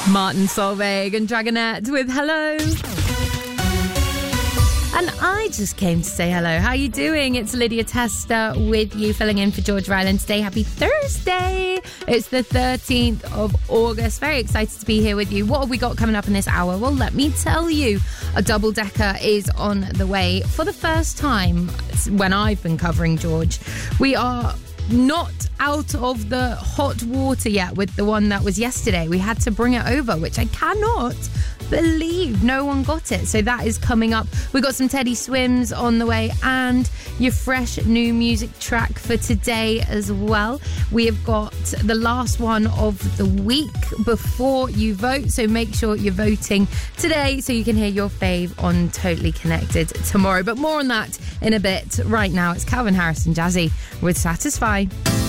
Martin Solveig and Dragonette with Hello. And I just came to say hello. How are you doing? It's Lydia Tester with you, filling in for George Ryland today. Happy Thursday. It's the 13th of August. Very excited to be here with you. What have we got coming up in this hour? Well, let me tell you. A double-decker is on the way for the first time when I've been covering George. We are not out of the hot water yet with the one that was yesterday. We had to bring it over, which I cannot believe no one got it. So that is coming up. We got some Teddy Swims on the way and your fresh new music track for today as well. We have got the last one of the week before you vote, so make sure you're voting today so you can hear your fave on Totally Connected tomorrow. But more on that in a bit. Right now it's Calvin Harris and Jazzy with Satisfy.